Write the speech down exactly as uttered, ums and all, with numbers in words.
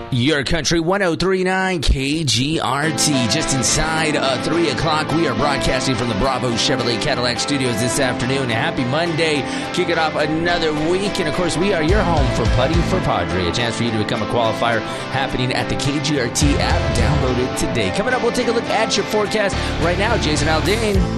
Your Country one oh three point nine K G R T. Just inside uh, three o'clock, we are broadcasting from the Bravo Chevrolet Cadillac Studios this afternoon. Happy Monday. Kicking off another week. And, of course, we are your home for Putting for Padre. A chance for you to become a qualifier happening at the K G R T app. Download it today. Coming up, we'll take a look at your forecast right now. Jason Aldean.